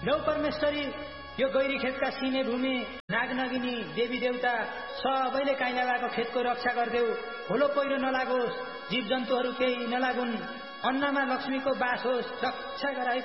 लौ परमेश्वरी, यो गैरी खेतका सिने भूमि, नागनगिनी, देवी देवता सबैले काइलाबाको खेतको रक्षा गर्देऊ। होलो पहिरो नलागोस्, जीव जन्तुहरू केही नलागुन्, अन्नमा लक्ष्मीको बास होस्, रक्षा गराई